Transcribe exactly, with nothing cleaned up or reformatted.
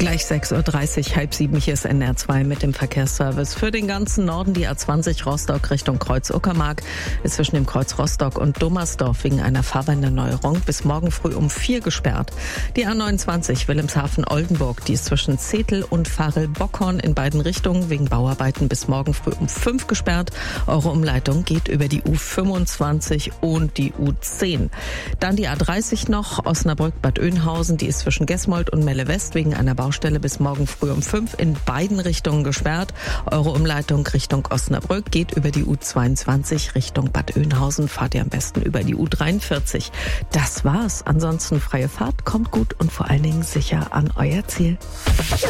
Gleich sechs Uhr dreißig, halb sieben, hier ist N R zwei mit dem Verkehrsservice. Für den ganzen Norden die A zwanzig Rostock Richtung Kreuz Uckermark ist zwischen dem Kreuz Rostock und Dummersdorf wegen einer Fahrbahnerneuerung bis morgen früh um vier gesperrt. Die A neunundzwanzig Wilhelmshaven-Oldenburg, die ist zwischen Zetel und Varel-Bockhorn in beiden Richtungen wegen Bauarbeiten bis morgen früh um fünf gesperrt. Eure Umleitung geht über die U fünfundzwanzig und die U zehn. Dann die A dreißig noch, Osnabrück-Bad Oeynhausen, die ist zwischen Gesmold und Melle West wegen einer Baustelle bis morgen früh um fünf in beiden Richtungen gesperrt. Eure Umleitung Richtung Osnabrück geht über die U zweiundzwanzig Richtung Bad Oeynhausen. Fahrt ihr am besten über die U dreiundvierzig. Das war's. Ansonsten freie Fahrt, kommt gut und vor allen Dingen sicher an euer Ziel.